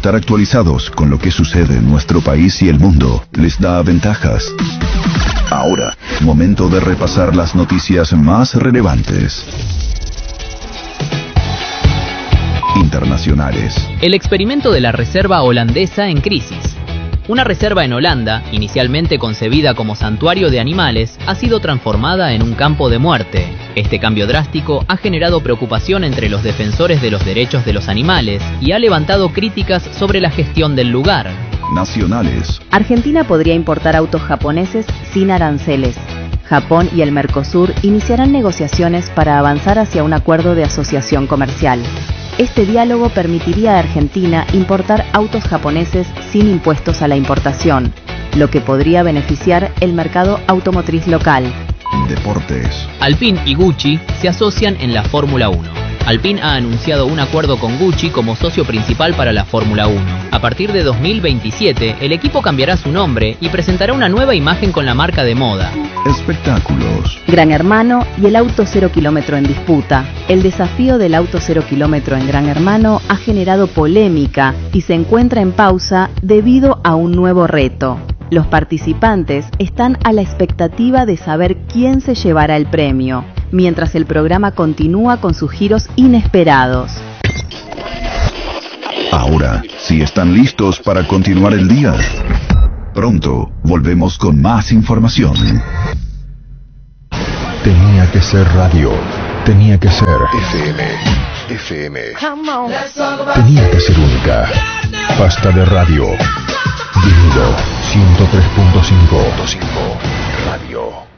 estar actualizados con lo que sucede en nuestro país y el mundo les da ventajas. Ahora, momento de repasar las noticias más relevantes. Internacionales. El experimento de la reserva holandesa en crisis. Una reserva en Holanda, inicialmente concebida como santuario de animales, ha sido transformada en un campo de muerte. Este cambio drástico ha generado preocupación entre los defensores de los derechos de los animales y ha levantado críticas sobre la gestión del lugar. Nacionales. Argentina podría importar autos japoneses sin aranceles. Japón y el Mercosur iniciarán negociaciones para avanzar hacia un acuerdo de asociación comercial. Este diálogo permitiría a Argentina importar autos japoneses sin impuestos a la importación, lo que podría beneficiar el mercado automotriz local. Deportes. Alpine y Gucci se asocian en la Fórmula 1. Alpine ha anunciado un acuerdo con Gucci como socio principal para la Fórmula 1. A partir de 2027, el equipo cambiará su nombre y presentará una nueva imagen con la marca de moda. Espectáculos. Gran Hermano y el auto 0 kilómetro en disputa. El desafío del auto 0 kilómetro en Gran Hermano ha generado polémica y se encuentra en pausa debido a un nuevo reto. Los participantes están a la expectativa de saber quién se llevará el premio, mientras el programa continúa con sus giros inesperados. Ahora, si están listos para continuar el día, pronto volvemos con más información. Tenía que ser radio, tenía que ser FM. Tenía que ser única. Basta de radio. Vinilo 103.5 Radio.